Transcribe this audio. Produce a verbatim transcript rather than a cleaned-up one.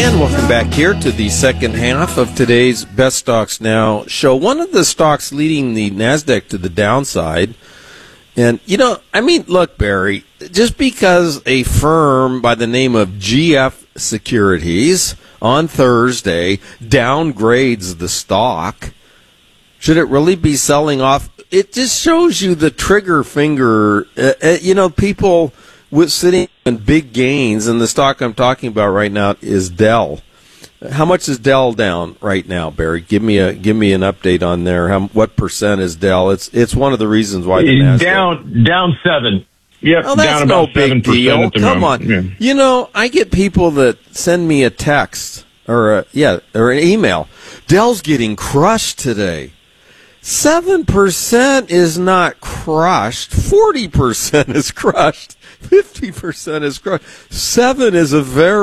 And welcome back here to the second half of today's Best Stocks Now show. One of the stocks leading the NASDAQ to the downside, and, you know, I mean, look, Barry, just because a firm by the name of G F Securities on Thursday downgrades the stock, should it really be selling off? It just shows you the trigger finger. Uh, uh, you know, people with sitting in big gains, and the stock I'm talking about right now is Dell. How much is Dell down right now, Barry? Give me a give me an update on there. How, what percent is Dell? It's it's one of the reasons why the NASDAQ down down seven. Yep, oh, that's down no about big deal. Come moment. on, Yeah. You know, I get people that send me a text or a, yeah or an email. Dell's getting crushed today. Seven percent is not crushed. Forty percent is crushed. Fifty percent is crushed. Seven is a very